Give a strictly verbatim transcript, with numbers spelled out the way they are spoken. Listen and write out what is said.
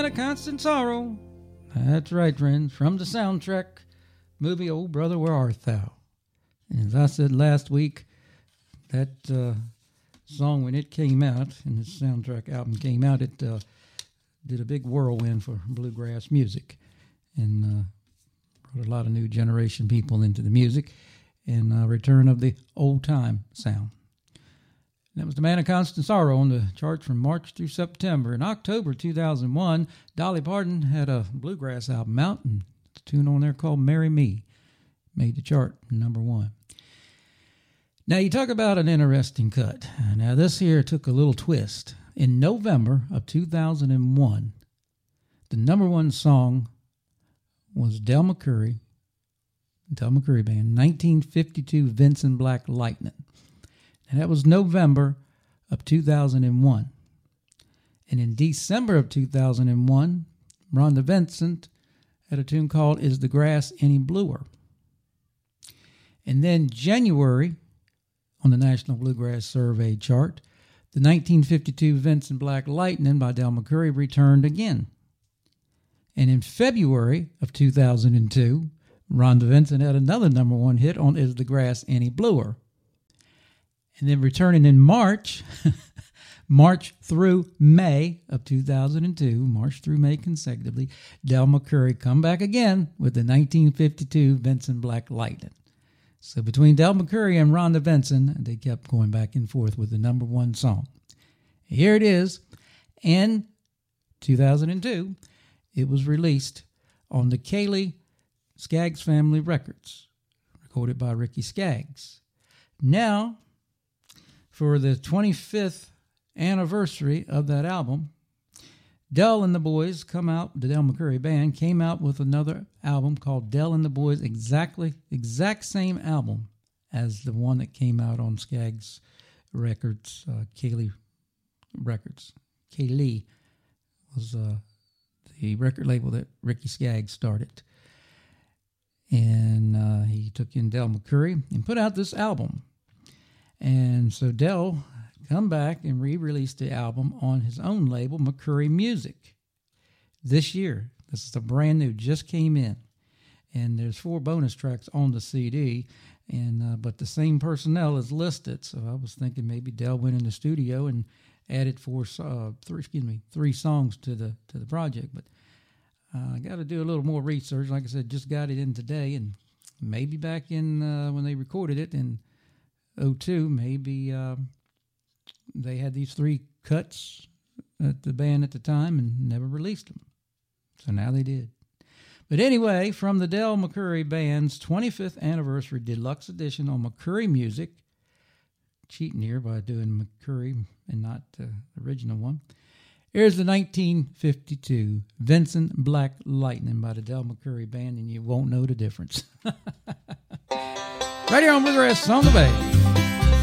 Man of Constant Sorrow. That's right, friends, from the soundtrack movie Old Brother, Where Art Thou? And as I said last week, that uh, song, when it came out, and the soundtrack album came out, it uh, did a big whirlwind for bluegrass music, and uh, brought a lot of new generation people into the music, and uh, return of the old-time sound. That was the Man of Constant Sorrow on the charts from March through September. In October two thousand one, Dolly Parton had a bluegrass album out, and a tune on there called Marry Me made the chart number one. Now, you talk about an interesting cut. Now, this here took a little twist. In November of two thousand one, the number one song was Del McCoury, Del McCoury Band, nineteen fifty-two Vincent Black Lightning. And that was November of two thousand one. And in December of two thousand one, Rhonda Vincent had a tune called Is the Grass Any Bluer? And then January, on the National Bluegrass Survey chart, the nineteen fifty-two Vincent Black Lightning by Del McCoury returned again. And in February of two thousand two, Rhonda Vincent had another number one hit on Is the Grass Any Bluer? And then returning in March, March through May of two thousand two, March through May consecutively, Del McCoury come back again with the nineteen fifty-two Vincent Black Lightning. So between Del McCoury and Rhonda Vincent, they kept going back and forth with the number one song. Here it is. In two thousand two, it was released on the Kaylee Skaggs Family Records, recorded by Ricky Skaggs. Now, for the twenty-fifth anniversary of that album, Del and the Boys come out, the Del McCoury Band came out with another album called Del and the Boys, exactly, exact same album as the one that came out on Skaggs Records, uh, Kaylee Records. Kaylee was uh, the record label that Ricky Skaggs started. And uh, he took in Del McCoury and put out this album. And so Del come back and re-released the album on his own label, McCoury Music, this year. This is a brand new, just came in. And there's four bonus tracks on the C D, and uh, but the same personnel is listed. So I was thinking maybe Del went in the studio and added four, uh, three, excuse me, three songs to the to the project. But uh, I got to do a little more research. Like I said, just got it in today, and maybe back in uh, when they recorded it in oh two, maybe uh, they had these three cuts at the band at the time and never released them. So now they did. But anyway, from the Del McCoury Band's twenty-fifth anniversary deluxe edition on McCoury Music, cheating here by doing McCoury and not the original one, here's the nineteen fifty-two Vincent Black Lightning by the Del McCoury Band, and you won't know the difference. Right here on Bluegrass on the Bay.